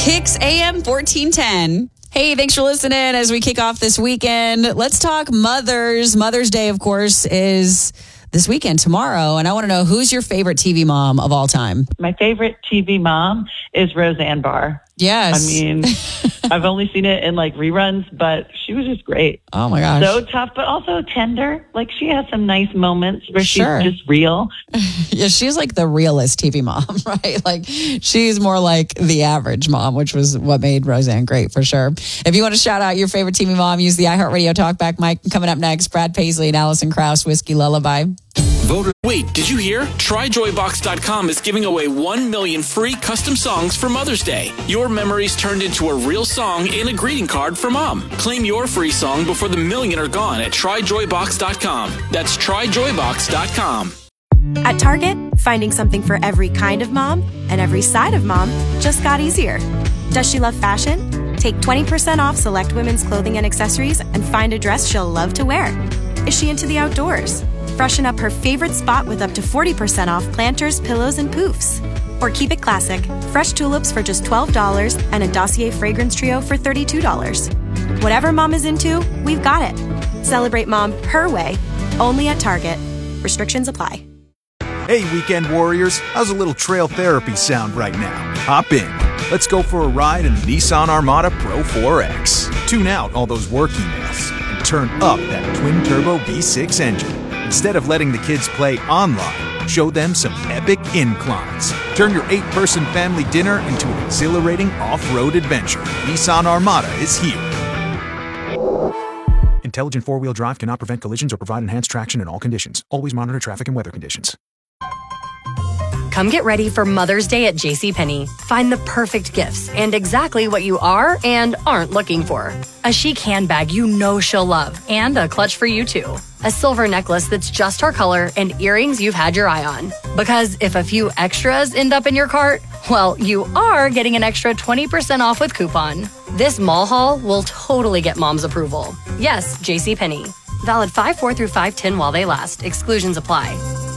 Kicks AM 1410. Hey, thanks for listening as we kick off this weekend. Let's talk mothers. Mother's Day, of course, is this weekend, tomorrow. And I want to know, who's your favorite TV mom of all time? My favorite TV mom is Roseanne Barr. Yes. I mean, I've only seen it in like reruns, but she was just great. Oh my gosh. So tough, but also tender. Like she has some nice moments where she's just real. Yeah, she's like the realest TV mom, right? Like she's more like the average mom, which was what made Roseanne great for sure. If you want to shout out your favorite TV mom, use the iHeartRadio Talkback mic. Coming up next, Brad Paisley and Allison Krauss, Whiskey Lullaby. Wait, did you hear? TryJoyBox.com is giving away 1 million free custom songs for Mother's Day. Your memories turned into a real song in a greeting card for mom. Claim your free song before the million are gone at TryJoyBox.com. That's TryJoyBox.com. At Target, finding something for every kind of mom and every side of mom just got easier. Does she love fashion? Take 20% off select women's clothing and accessories and find a dress she'll love to wear. Is she into the outdoors? Freshen up her favorite spot with up to 40% off planters, pillows, and poofs. Or keep it classic. Fresh tulips for just $12 and a Dossier fragrance trio for $32. Whatever mom is into, we've got it. Celebrate mom her way, only at Target. Restrictions apply. Hey, weekend warriors. How's a little trail therapy sound right now? Hop in. Let's go for a ride in the Nissan Armada Pro 4X. Tune out all those work emails and turn up that twin-turbo V6 engine. Instead of letting the kids play online, show them some epic inclines. Turn your 8-person family dinner into an exhilarating off-road adventure. Nissan Armada is here. Intelligent four-wheel drive cannot prevent collisions or provide enhanced traction in all conditions. Always monitor traffic and weather conditions. Come get ready for Mother's Day at JCPenney. Find the perfect gifts and exactly what you are and aren't looking for. A chic handbag you know she'll love, and a clutch for you too. A silver necklace that's just her color, and earrings you've had your eye on. Because if a few extras end up in your cart, well, you are getting an extra 20% off with coupon. This mall haul will totally get mom's approval. Yes, JCPenney. Valid 5/4 through 5/10 while they last. Exclusions apply.